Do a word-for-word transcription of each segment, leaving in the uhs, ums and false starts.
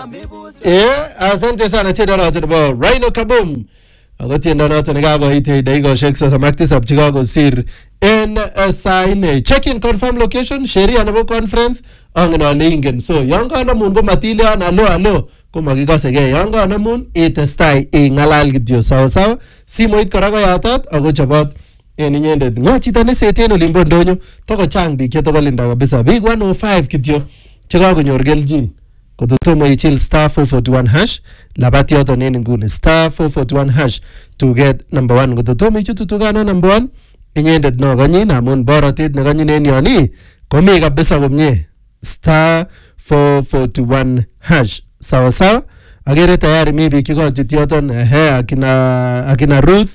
Eh, asante sana tiendo noton nebo Rhino Kaboom. Ako tiendo noton nekakoit dakikoshek sosom ak tisab chekakosir en saa nne. Check in confirm location sheria nebo conference angen ale ingen. So yon kanamun ko matilian alo alo ko makikosegei. Yon kanamun itestai ing'alal kityo sawa sawa. Simoit kora koyatat ako chobot en inyendet. Ngo chito neseten olimbo ndonyo tokochang biik chetokolinda kabisa. Biik one oh five kityo chekakonyor kelchin. Kototomo ichil star four forty-one hash labati yoton en nguni star four forty-one hash to get number one. Kototomo ichutu tukano number one inyendet no kanyin amun borotet ne kanyin en yoni komi kabisa komye star four forty-one hash sawa sawa. Agere tayari mi biik chikochut yoton ehe akina akina Ruth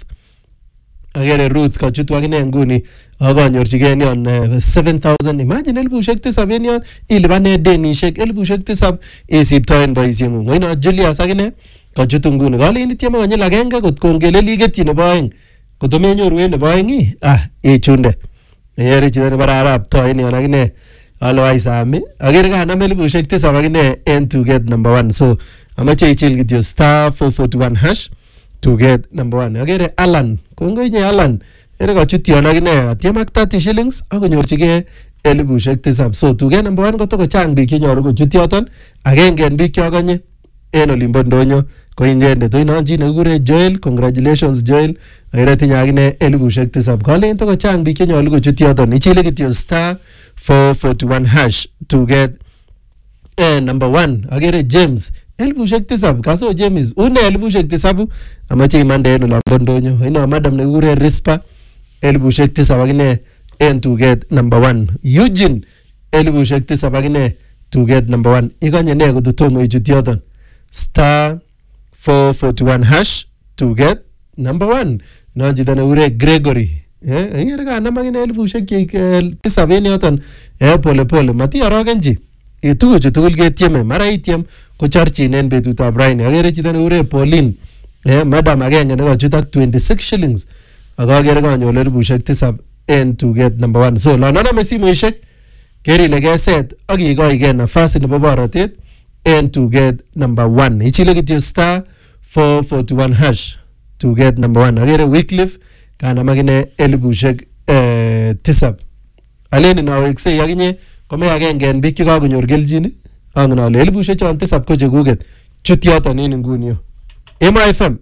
agere Ruth kachutu akine nguni akonyorchigei yon seven thousand. Imagine elibushek tisab en yon ilibane denishek elibushek tisab isiptoen boisieng'ung. Ngoino Julius akine kachutu nguni kalen tieme konyil agenge kot kongeleli ketyi nebo oeng kotomenyoru en nebo oeng ii ah ichunde yeri chito nebo arap toen yon akine alo aisami agere kanam elibushek tisab akine en to get number one. So amache ichil kityo star four forty-one hash to get number one. Agere Alan kongoi nye Alan ere kachut yon akine atiem ak thirty shillings akonyorchigei elibushek tisab. So to get number one kotoko chang biik chenyoru kochut yoton agenge en biik chokonye en olimbo ndonyo ko inyendet oino chi nekikure Joel. Congratulations Joel, agere tinye akine elibushek tisab. Kalen toko chang biik chenyoru kochut yoton ichile kityo star four forty-one hash to get eh, number one. Agere James elibushek tisab kaso James une elibushek tisabu amache imande en olimbo ndonyo ino madam nekikure Rispa elibushek tisab akine en to get number one. Eugene elibushek tisab akine to get number one. Ikonye ne kototomo ichut yoton star four forty-one hash to get number one. No chito nekikure Gregory eh ingere kanam akine elibushek tisab en yoton eh pole pole mati orogenji tuguchu tugul ketieme mara itiem kocharchin en betutab raini. Agere chito nekikure Pauline eh madam agenge nekachut ak twenty-six shillings akagere kanyor elibushek tisab en to get number one. So lon aname simoishek kerile keset akikoige nafasi nebo borotet en to get number one. Ichile kityo star four forty-one hash to get number one. Agere Wycliffe kanam akine elibushek eh, tisab. Aleni naweksei akinye kome agenge en biik chekakonyor kelchin angen ale elibushek chon tisab ko chekuket chut yoton en nguni yo. Emo F M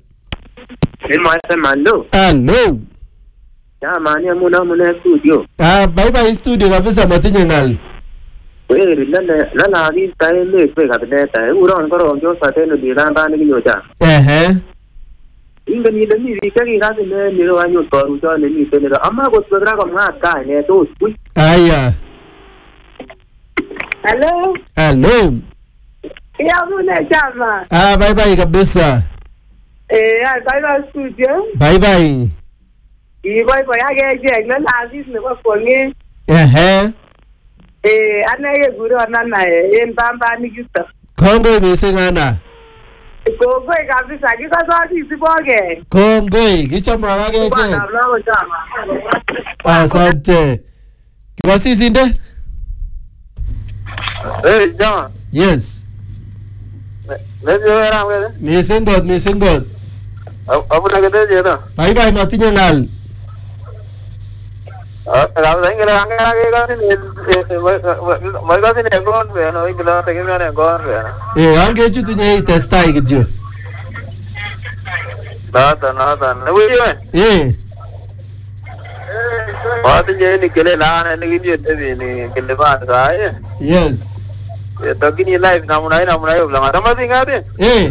Emo F M hello. Hello. Ya mani amuna muna studio. Ah bye bye studio kabisa matinye ngal. Wewe lala lala hivi tae le kwe kabisa tae uron koro njo sateno diranda ni kinyocha. Ehe. Inga ni le ni kaki kazi ne ni ro anyo toru cho ne ni tene amma ko sodra ko ma ka ne to sui. Aya. Hello. Hello. Ya muna chama. Ah bye bye kabisa. Eh, bye bye studio. Bye bye. I bye bye agege na lazis ne ko konge. Ehe. Eh, ana ye guru ana na en bamba ni gista. Kongoi mising ana. Kongoi kabisa kikasoati siboge. Kongoi kichamo ageje. Bwana mlango chama. Asante. Kiwasisinde? Eh ja. Yes. Lezi era ngere. Mising god mising god. Abuna kete jeda. Bye bye matinye ngal. Ah, la ngere angera ke ka ni mai ka ni gon ve no igla te ke ne gon ve. Eh ange chutu nye testai kityo. Nada nada. Ne wiye. Eh. Baat je ni kele la ne ni je ni kele baat ka ye. Yes. Ye to kini live namuna namuna yo la ma singade. Eh.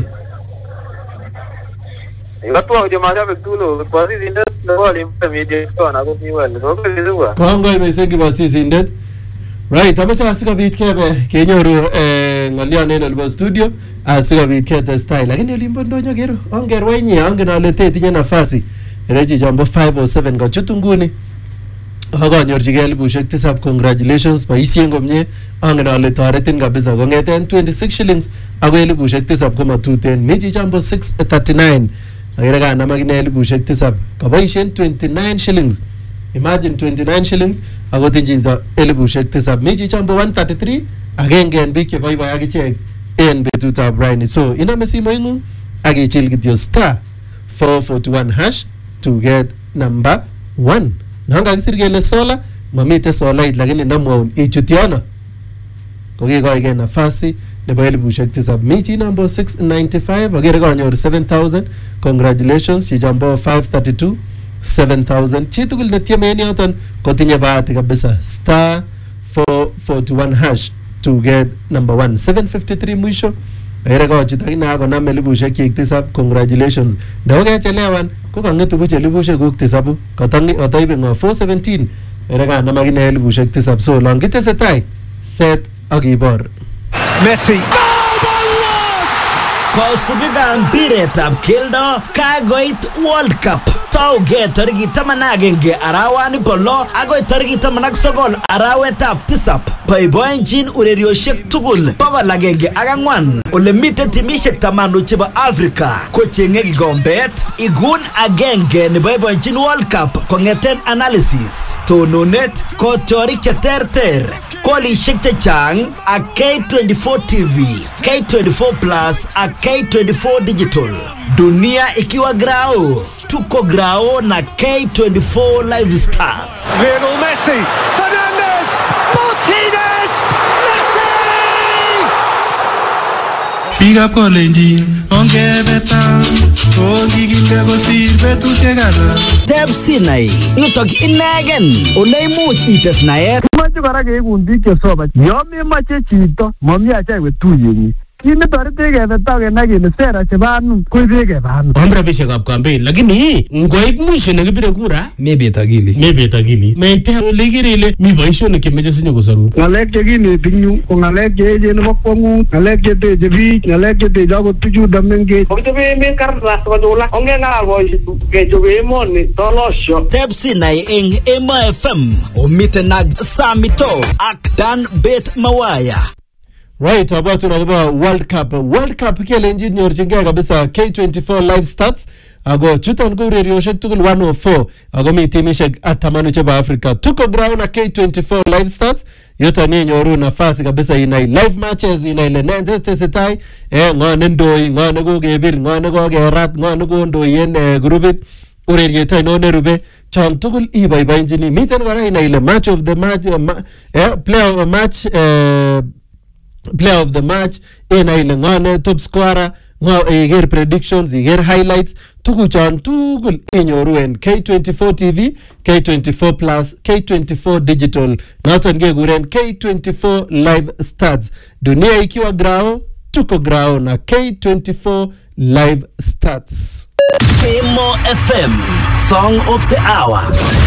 Watu je mara betulo kwa hizi ndio ndio limpemeje kwa ko miwale ko kizuwa. Kongoi mising kibasisindet. Right, amache asikobit kebe kenyoru eh ngolion en olbo studio asikobit ketestai lakini olimbo ndonyo kero ongerwenyi angen ale tetinye nafasi rechi jambo five oh seven kachut nguni akanyorchigei elibushek tisab. Congratulations boisien komye angen ale toretin kabisa kongeten twenty-six shillings ako elibushek tisab ko matuten. Mechi jambo six thirty-nine agere kanam akine elibushek tisab kaboisien twenty-nine shillings. Imagine twenty-nine shillings ako tinjito elibushek tisab. Mechi jambo one thirty-three agenge en biik cheboiboi akichek en betutab raini. So iname simoingung ak ichil kityo star four forty-one hash to get number one. Nanga kisir kele sola mamite solait lakini namwaun ichut yono kokikoike nafasi nebo elibushek tisab. Mi chi number six ninety-five agere kanyor seven thousand. Congratulations chichambo five thirty-two seven thousand. Chitugul netieme en yoton kotinye bahati kabisa. Star four forty-one hash to get number one. seven fifty-three mwisho agere kochut akina akonam elibushek chik tisab. Congratulations. Ndawo kechelewan ko kangetu buch elibushek kuk tisabu katangi otaibe ngo four seventeen agere kanam akina elibushek tisab. So long kitesetai set akibor Messi. Kosubiga mpiretab keldo kagoit World Cup. Tauge tariki taman ak agenge arawani polo agoi tariki taman ak sogol arawetab tisab. Boiboenjin urerioshek tugul bogol agenge ak ang'wan ole mite timishek tamanu chebo Afrika kochenge kikombet. Igun agenge ne boiboenjin World Cup kongeten analysis, tononet, kotiorik cheterter, kolishek chechang ak K twenty-four T V, K twenty-four Plus ak K twenty-four Digital. Dunia ikiwa grao, tuko grao na K twenty-four Live Stars. Lionel Messi, Fernandez, Martinez, Messi! Big up Kolenjin, onge beta, ongi ginde gosi betu tegara. Teb Sinai, yutok inegen, oleimuch ites naet. Mache kora keibun biik chesoman. Yo memache chito, mami acha iwe tuyenyi. Kini torite kebeta kenai kele sera chebo anum koibe kebano. Omra bishekab campaign lakini ngoit mwisho nekibire kura mebet akili. Mebet akili. Meite ole kirele mi boisionik chemeche sinyo kosoru. Ngalek chekineti nyu ko ngalek cheechen nebo kwang'ut, ngalek cheteche biik, ngalek cheteche akot bichuto mengech. Kokichobe emet kartas kochula ongeng'alal boisiek kechobe emoni tolosho. Teb Sinai eng Emo F M omiten ak Samito ak Dan Bet Mawaya. Right, about tunazungumza World Cup. World Cup kelenji nyorjingea kabisa K twenty-four Live Stats. Ago chuton ko urerioshek tugul one oh four. Ago mi timishek atamanu chebo Africa. Tuko ground na K twenty-four Live Stats. Yote ni nyoru nafasi kabisa inai live matches inai le nende setai. Eh ngone ndoi, ngone go gebir, ngone go gerat, ngone go ndoi en groupit. Urerieta inone rube. Chan tugul iboiboenjini. Miten kora inai le match of the match uh, ma, eh, player of the match uh, player of the match ina ile ngone top scorer ngo iger predictions iger highlights tukuchan tugul inyoru en K twenty-four T V, K twenty-four Plus, K twenty-four Digital, noton geguren K twenty-four Live Stats. Dunia ikiwa grao, tuko grao na K twenty-four Live Stats. Emo F M Song of the Hour.